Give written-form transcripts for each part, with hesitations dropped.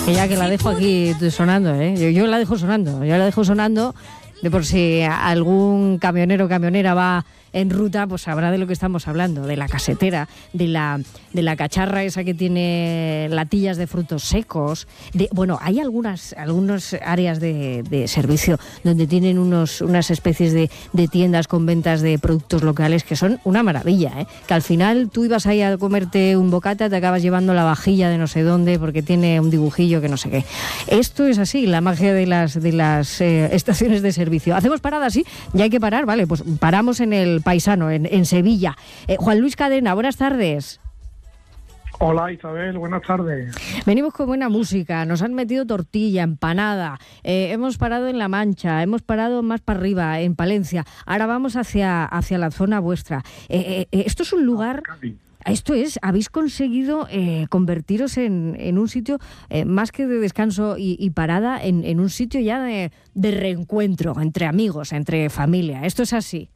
Ya que la dejo aquí sonando, ¿eh? Yo la dejo sonando, de por si algún camionero o camionera va en ruta, pues sabrá de lo que estamos hablando, de la casetera, de la cacharra esa que tiene latillas de frutos secos. Hay algunas áreas de servicio donde tienen unas especies de tiendas con ventas de productos locales que son una maravilla, ¿eh? Que al final tú ibas ahí a comerte un bocata, te acabas llevando la vajilla de no sé dónde porque tiene un dibujillo que no sé qué. Esto es así, la magia de las estaciones de servicio. Hacemos parada, sí, ya hay que parar, vale, pues paramos en el Paisano, en Sevilla. Juan Luis Cadena, buenas tardes. Hola Isabel, buenas tardes. Venimos con buena música, nos han metido tortilla, empanada, hemos parado en La Mancha, hemos parado más para arriba, en Palencia, ahora vamos hacia la zona vuestra. Esto es un lugar... habéis conseguido convertiros en un sitio más que de descanso y parada, en un sitio ya de reencuentro entre amigos, entre familia. ¿Esto es así?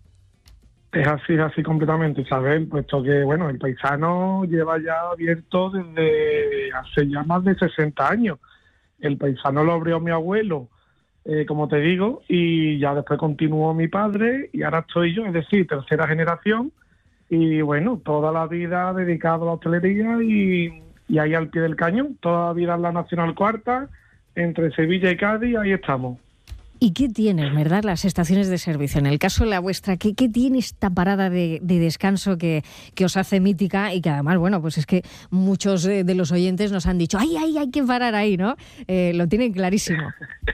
Es así completamente, Isabel, puesto que, el Paisano lleva ya abierto desde hace ya más de 60 años. El Paisano lo abrió mi abuelo, como te digo, y ya después continuó mi padre, y ahora estoy yo, es decir, tercera generación, y toda la vida dedicado a la hostelería y ahí al pie del cañón, toda la vida en la Nacional Cuarta, entre Sevilla y Cádiz, ahí estamos. ¿Y qué tienen, verdad, las estaciones de servicio? En el caso de la vuestra, ¿qué tiene esta parada de descanso que os hace mítica y que además, pues es que muchos de los oyentes nos han dicho, ¡ay, hay que parar ahí!, ¿no? Lo tienen clarísimo.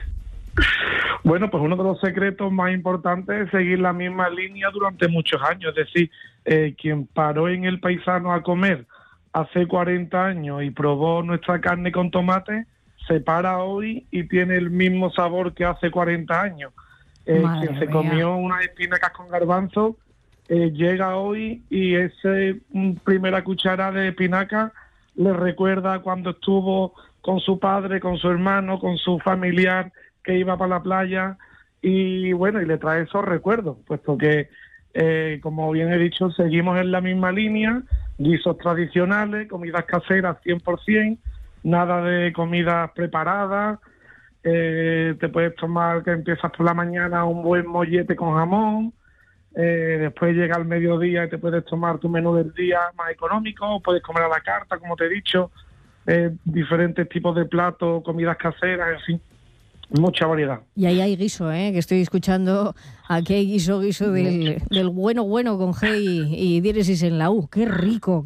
Pues uno de los secretos más importantes es seguir la misma línea durante muchos años. Es decir, quien paró en el Paisano a comer hace 40 años y probó nuestra carne con tomate, se para hoy y tiene el mismo sabor que hace 40 años. Quien se comió unas espinacas con garbanzo, llega hoy y esa primera cuchara de espinaca le recuerda cuando estuvo con su padre, con su hermano, con su familiar que iba para la playa y le trae esos recuerdos, puesto que, como bien he dicho, seguimos en la misma línea, guisos tradicionales, comidas caseras 100%, nada de comidas preparadas. Te puedes tomar, que empiezas por la mañana, un buen mollete con jamón, después llega al mediodía y te puedes tomar tu menú del día más económico, puedes comer a la carta, como te he dicho, diferentes tipos de platos, comidas caseras, en fin, mucha variedad. Y ahí hay guiso, que estoy escuchando, aquí hay guiso del bueno con G y diéresis en la U. Qué rico.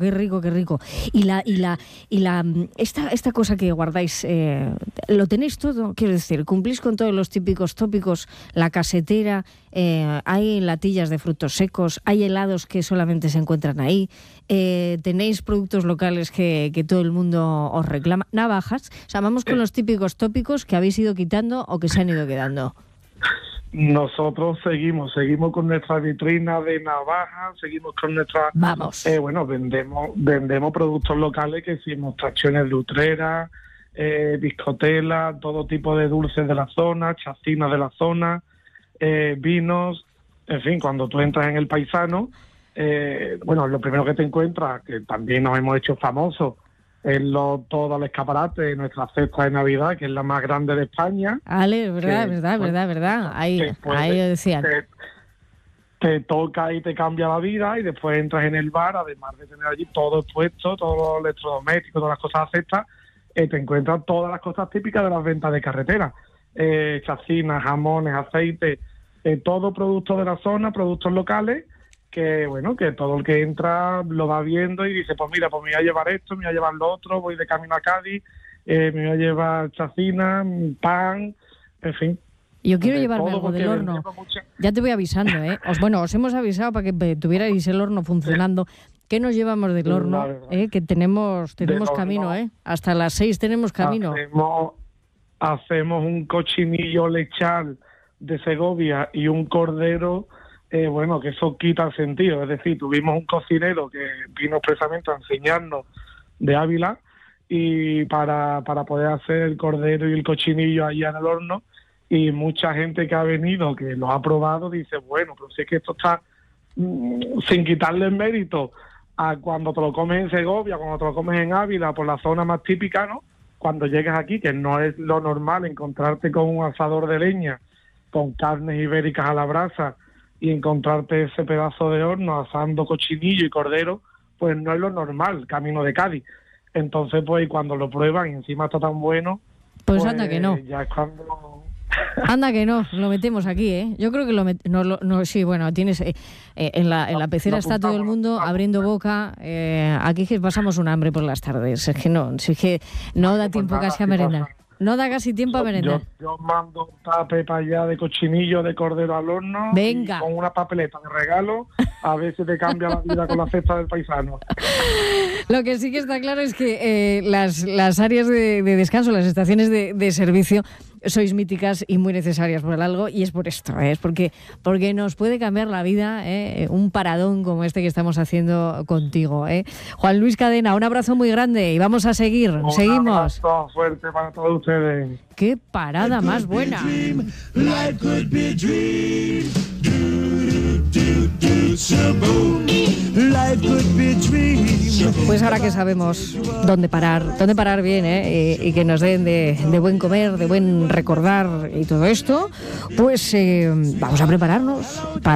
Y esta cosa que guardáis, ¿lo tenéis todo? Quiero decir, ¿cumplís con todos los típicos tópicos? La casetera, hay latillas de frutos secos, hay helados que solamente se encuentran ahí, tenéis productos locales que todo el mundo os reclama, navajas, o sea, vamos con los típicos tópicos que habéis ido quitando o que se han ido quedando. Nosotros seguimos con nuestra vitrina de navajas, seguimos con nuestra... Vamos. Vendemos productos locales, que hicimos tracciones de Utrera, biscotela, todo tipo de dulces de la zona, chacinas de la zona, vinos, en fin, cuando tú entras en el Paisano, lo primero que te encuentras, que también nos hemos hecho famosos, es todo el escaparate de nuestra cesta de Navidad, que es la más grande de España. Ale, verdad. Ahí decían. Te toca y te cambia la vida, y después entras en el bar, además de tener allí todo expuesto, todos los electrodomésticos, todas las cosas a cesta, te encuentras todas las cosas típicas de las ventas de carretera. Chacinas, jamones, aceite, todo producto de la zona, productos locales, que todo el que entra lo va viendo y dice, pues mira, pues me voy a llevar esto, me voy a llevar lo otro, voy de camino a Cádiz, me voy a llevar chacina, pan, en fin. Yo quiero llevarme algo del horno. Ya te voy avisando, Os hemos avisado para que tuvierais el horno funcionando. ¿Qué nos llevamos del horno? Que tenemos camino, Hasta las 6 tenemos camino. Hacemos un cochinillo lechal de Segovia y un cordero, que eso quita el sentido. Es decir, tuvimos un cocinero que vino expresamente a enseñarnos de Ávila, y para poder hacer el cordero y el cochinillo ahí en el horno, y mucha gente que ha venido, que lo ha probado, dice, pero si es que esto está, sin quitarle el mérito a cuando te lo comes en Segovia, cuando te lo comes en Ávila, por la zona más típica, ¿no? cuando llegas aquí, que no es lo normal encontrarte con un asador de leña, con carnes ibéricas a la brasa, y encontrarte ese pedazo de horno asando cochinillo y cordero, pues no es lo normal, camino de Cádiz. Entonces, pues cuando lo prueban y encima está tan bueno, pues anda que no. Ya es cuando... Anda que no, lo metemos aquí, ¿eh? Yo creo que sí, bueno, tienes en la pecera está todo el mundo abriendo boca. Aquí es que pasamos un hambre por las tardes. Es que no da tiempo casi a merendar. No da casi tiempo a merendar. Yo mando un tape para allá de cochinillo de cordero al horno. Venga. Y con una papeleta de regalo, a ver si te cambia la vida con la cesta del paisano. Lo que sí que está claro es que las áreas de descanso, las estaciones de servicio, sois míticas y muy necesarias por algo, y es por esto, es porque nos puede cambiar la vida, un paradón como este que estamos haciendo contigo. Juan Luis Cadena, un abrazo muy grande y vamos a seguir, seguimos. Un abrazo fuerte para todos ustedes. ¡Qué parada más buena! Pues ahora que sabemos dónde parar bien, y que nos den de buen comer, de buen recordar y todo esto, pues vamos a prepararnos para